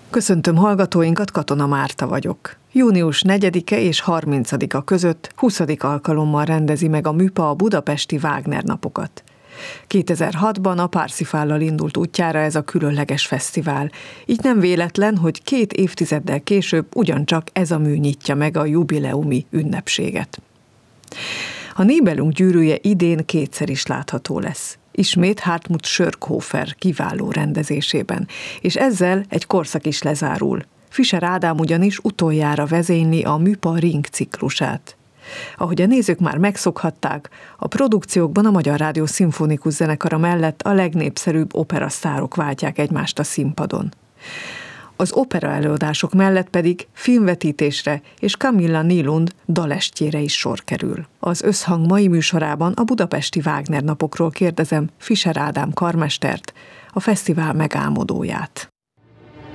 Köszöntöm hallgatóinkat, Katona Márta vagyok. Június 4-e és 30-a között 20. alkalommal rendezi meg a MÜPA a budapesti Wagner napokat. 2006-ban a Parsifállal indult útjára ez a különleges fesztivál, így nem véletlen, hogy 2 évtizeddel később ugyancsak ez a mű nyitja meg a jubileumi ünnepséget. A Nibelung gyűrűje idén 2-szer is látható lesz. Ismét Hartmut Schörkhofer kiváló rendezésében, és ezzel egy korszak is lezárul. Fischer Ádám ugyanis utoljára vezényli a MÜPA Ring ciklusát. Ahogy a nézők már megszokhatták, a produkciókban a Magyar Rádió Szimfonikus Zenekara mellett a legnépszerűbb operasztárok váltják egymást a színpadon. Az opera előadások mellett pedig filmvetítésre és Camilla Nylund dalestjére is sor kerül. Az Összhang mai műsorában a budapesti Wagner napokról kérdezem Fischer Ádám karmestert, a fesztivál megálmodóját.